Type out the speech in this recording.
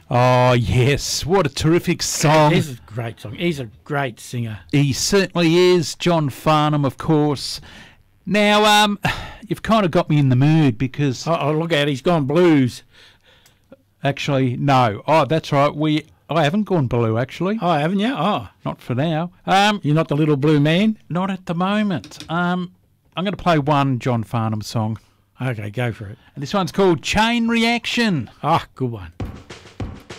Oh, yes. What a terrific song. This is a great song. He's a great singer. He certainly is. John Farnham, of course. Now, you've kind of got me in the mood because... Oh, look out, he's gone blues. Actually, no. Oh, that's right. I haven't gone blue, actually. Oh, haven't you? Oh. Not for now. You're not the little blue man? Not at the moment. I'm going to play one John Farnham song. Okay, go for it. And this one's called Chain Reaction. Ah, good one.